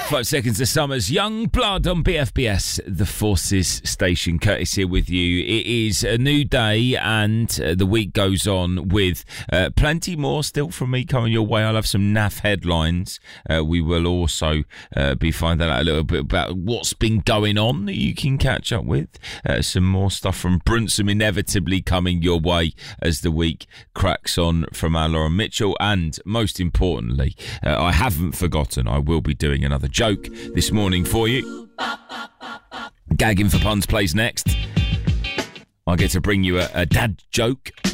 5 seconds of Summer's Young Blood on BFBS, the Forces station. Curtis here with you. It is a new day and the week goes on with plenty more still from me coming your way. I'll have some naff headlines. We will also be finding out a little bit about what's been going on that you can catch up with. Some more stuff from Brunson inevitably coming your way as the week cracks on from our Lauren Mitchell. And most importantly, I haven't forgotten, I will be doing another joke this morning for you. Gagging for Puns plays next. I get to bring you a dad joke